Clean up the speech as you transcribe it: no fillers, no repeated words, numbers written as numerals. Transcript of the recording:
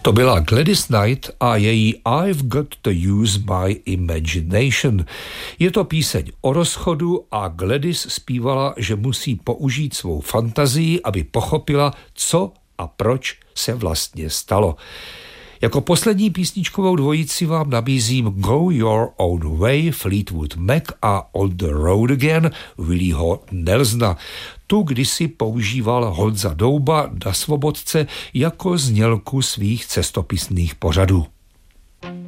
To byla Gladys Knight a její I've Got to Use My Imagination. Je to píseň o rozchodu a Gladys zpívala, že musí použít svou fantazii, aby pochopila, co a proč se vlastně stalo. Jako poslední písničkovou dvojici vám nabízím Go Your Own Way Fleetwood Mac a On the Road Again Willieho Nelsona. Tu kdysi používal Honza Douba na Svobodce jako znělku svých cestopisných pořadů.